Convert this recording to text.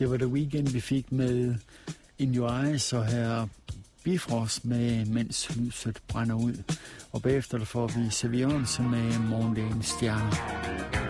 Det var The Weeknd, vi fik med In Your Eyes og her Bifrost med Mens lyset brænder ud. Og bagefter der får vi Sevillance med Morgendagens stjerner.